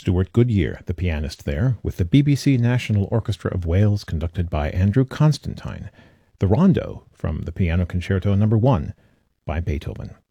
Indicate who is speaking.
Speaker 1: Stuart Goodyear, the pianist there, with the BBC National Orchestra of Wales conducted by Andrew Constantine, the Rondo from the Piano Concerto No. 1 by Beethoven.